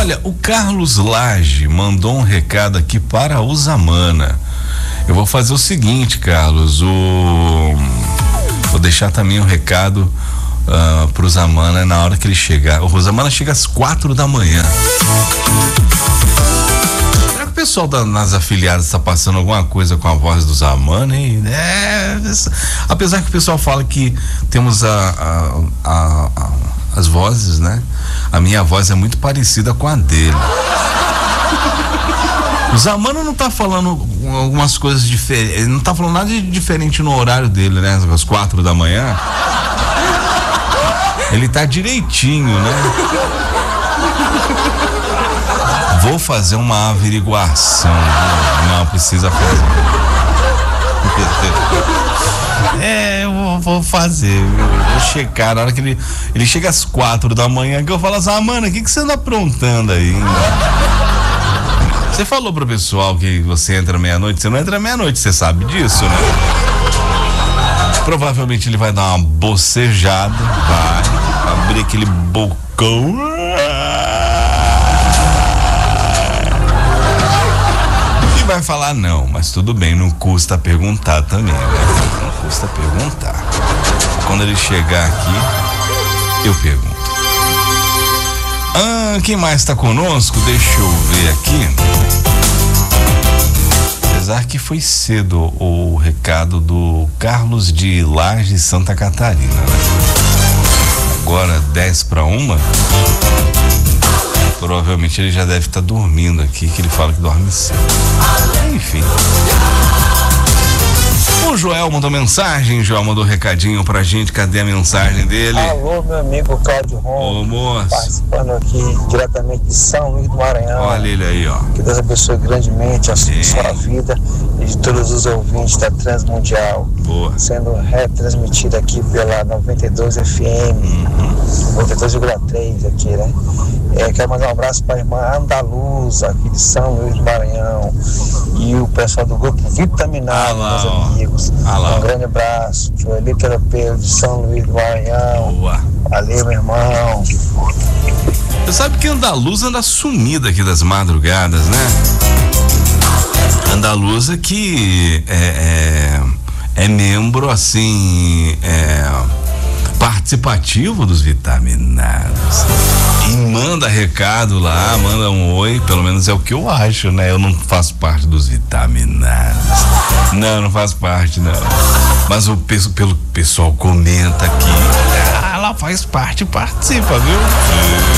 Olha, o Carlos Lage mandou um recado aqui para o Zamana. Eu vou fazer o seguinte, Carlos, vou deixar também um recado pro Zamana na hora que ele chegar. O Zamana chega às 4 da manhã. Será que o pessoal nas afiliadas está passando alguma coisa com a voz do Zamana, hein? Apesar que o pessoal fala que temos as vozes, né? A minha voz é muito parecida com a dele. O Zamana não tá falando algumas coisas diferentes, ele não tá falando nada de diferente no horário dele, né? Às 4 da manhã. Ele tá direitinho, né? Vou fazer uma averiguação. Não precisa fazer. Eu vou fazer. Vou checar. Na hora que ele chega às 4 da manhã, que eu falo assim: mano, o que você anda aprontando aí? Você falou pro pessoal que você entra meia-noite, você não entra meia-noite, você sabe disso, né? Provavelmente ele vai dar uma bocejada, vai abrir aquele bocão e vai falar não, mas tudo bem, não custa perguntar também, né? Não custa perguntar. Quando ele chegar aqui, eu pergunto. Quem mais está conosco? Deixa eu ver aqui. Apesar que foi cedo o recado do Carlos de Laje, Santa Catarina, né? Agora 10:50. Provavelmente ele já deve estar dormindo aqui, que ele fala que dorme cedo. Enfim. O Joel mandou mensagem, Joel mandou recadinho pra gente, cadê a mensagem dele? Alô, meu amigo Cláudio Ron. Ô, moço. Participando aqui diretamente de São Luís do Maranhão. Olha ele aí, ó. Que Deus abençoe grandemente a sua vida e de todos os ouvintes da Transmundial. Boa. Sendo retransmitida aqui pela 92 FM, 92,3 aqui, né? Quero mandar um abraço para a irmã Andaluza, aqui de São Luís do Maranhão, e o pessoal do grupo Vitaminado, meus amigos. Um grande abraço, Joelito Europeu de São Luís do Maranhão. Boa. Valeu, meu irmão. Você sabe que Andaluza anda sumida aqui das madrugadas, né? Andaluza que é membro, assim, participativo dos Vitaminados. E manda recado lá, manda um oi, pelo menos é o que eu acho, né? Eu não faço parte dos Vitaminados. Não faço parte, não. Mas pelo pessoal comenta aqui. Ela faz parte, participa, viu?